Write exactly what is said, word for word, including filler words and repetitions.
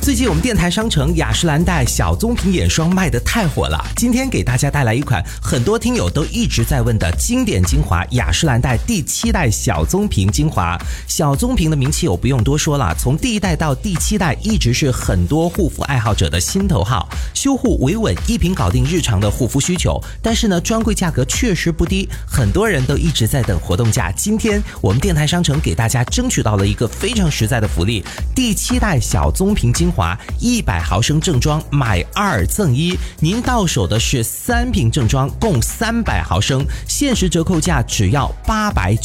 最近我们电台商城雅诗兰黛小棕瓶眼霜卖得太火了，今天给大家带来一款很多听友都一直在问的经典精华雅诗兰黛第七代小棕瓶精华。小棕瓶的名气我不用多说了，从第一代到第七代一直是很多护肤爱好者的心头好，修护维稳，一瓶搞定日常的护肤需求。但是呢，专柜价格确实不低，很多人都一直在等活动价。今天我们电台商城给大家争取到了一个非常实在的福利，第七代小棕瓶精华一百毫升正装买二赠一，您到手的是三瓶正装共三百毫升，限时折扣价只要八百